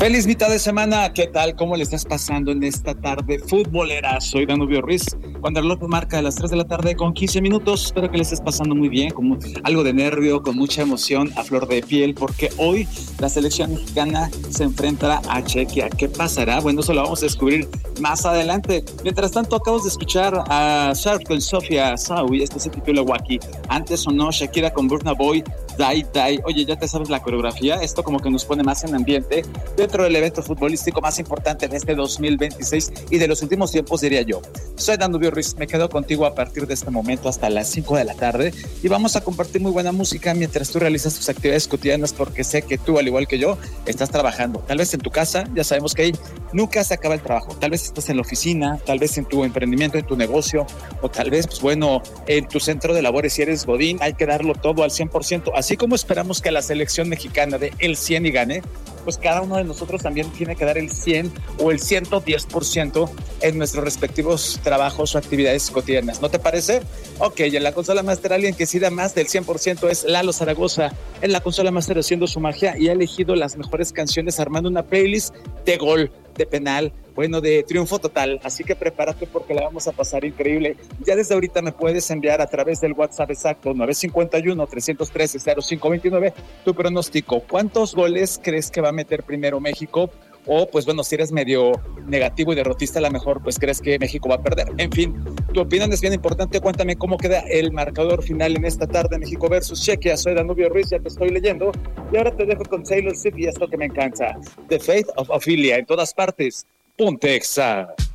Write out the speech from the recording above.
Feliz mitad de semana, ¿qué tal? ¿Cómo le estás pasando en esta tarde futbolera? Soy Danubio Ruiz, cuando el reloj marca a las 3 de la tarde con 15 minutos, espero que le estés pasando muy bien, con algo de nervio, con mucha emoción a flor de piel, porque hoy la selección mexicana se enfrentará a Chequia. ¿Qué pasará? Bueno, eso lo vamos a descubrir más adelante. Mientras tanto, acabamos de escuchar a Surf con Sofía Sawi, este se titula Waki. Antes sonó Shakira con Burna Boy, Die Die. Oye, ¿ya te sabes la coreografía? Esto como que nos pone más en ambiente dentro del evento futbolístico más importante de este 2026 y de los últimos tiempos, diría yo. Soy Danubio Ruiz, me quedo contigo a partir de este momento hasta las 5 de la tarde y vamos a compartir muy buena música mientras tú realizas tus actividades cotidianas, porque sé que tú, al igual que yo, estás trabajando. Tal vez en tu casa, ya sabemos que ahí nunca se acaba el trabajo. Tal vez estás en la oficina, tal vez en tu emprendimiento, en tu negocio, o tal vez, pues bueno, en tu centro de labores. Si eres godín, hay que darlo todo al 100%. Así como esperamos que la selección mexicana dé el 100 y gane, pues cada uno de nosotros también tiene que dar el 100 o el 110% en nuestros respectivos trabajos o actividades cotidianas. ¿No te parece? Ok, en la consola Master alguien que sí da más del 100% es Lalo Zaragoza. En la consola Master haciendo su magia y ha elegido las mejores canciones armando una playlist de gol, de penal, bueno, de triunfo total. Así que prepárate porque la vamos a pasar increíble. Ya desde ahorita me puedes enviar a través del WhatsApp exacto 951-313-0529 tu pronóstico. ¿Cuántos goles crees que va a meter primero México? O pues bueno, si eres medio negativo y derrotista, a lo mejor pues crees que México va a perder. En fin, tu opinión es bien importante. Cuéntame cómo queda el marcador final en esta tarde, México versus Chequia. Soy Danubio Ruiz, ya te estoy leyendo. Y ahora te dejo con Taylor Swift y esto que me encanta, The Fate of Ophelia, en todas partes. Ponte Exa.